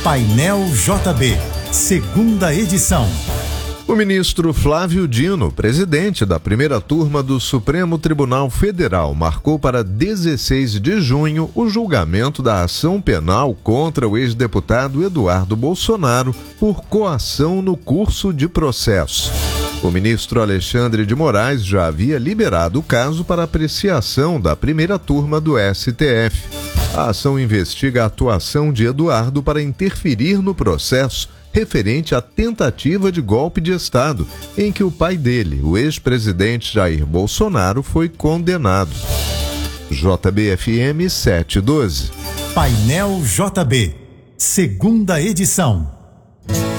Painel JB, segunda edição. O ministro Flávio Dino, presidente da primeira turma do Supremo Tribunal Federal, marcou para 16 de junho o julgamento da ação penal contra o ex-deputado Eduardo Bolsonaro por coação no curso de processo. O ministro Alexandre de Moraes já havia liberado o caso para apreciação da primeira turma do STF. A ação investiga a atuação de Eduardo para interferir no processo referente à tentativa de golpe de Estado, em que o pai dele, o ex-presidente Jair Bolsonaro, foi condenado. JBFM 712. Painel JB, segunda edição.